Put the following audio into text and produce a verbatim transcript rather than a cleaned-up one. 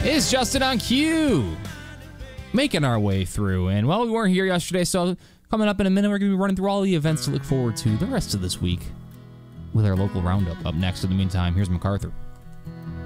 Is Justin on cue? Making our way through. And, well, we weren't here yesterday, so coming up in a minute, we're going to be running through all the events to look forward to the rest of this week with our local roundup up next. In the meantime, here's MacArthur.